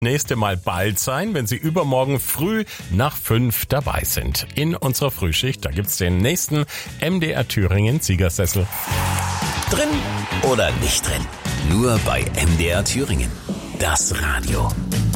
nächste Mal bald sein, wenn Sie übermorgen früh nach 5 dabei sind. In unserer Frühschicht, da gibt's den nächsten MDR Thüringen Siegersessel. Drin oder nicht drin? Nur bei MDR Thüringen. Das Radio.